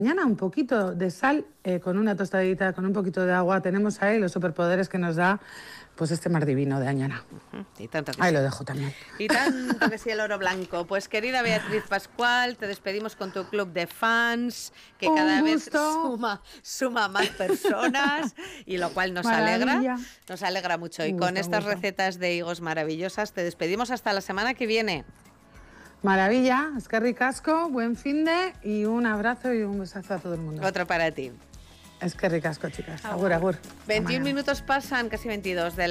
Mañana un poquito de sal con una tostadita, con un poquito de agua. Tenemos ahí los superpoderes que nos da pues este mar divino de Añana. Y tanto que Ahí sí. lo dejo también. Y tanto que sí el oro blanco. Pues querida Beatriz Pascual, te despedimos con tu club de fans, que Un cada vez gusto. suma más personas, y lo cual nos Maravilla. alegra mucho. Y Un con gusto, estas un gusto. recetas de higos maravillosas, te despedimos hasta la semana que viene. Maravilla, es que ricasco, buen finde y un abrazo y un besazo a todo el mundo. Otro para ti. Es que ricasco, chicas. Agur, agur. 21 minutos pasan, casi 22 de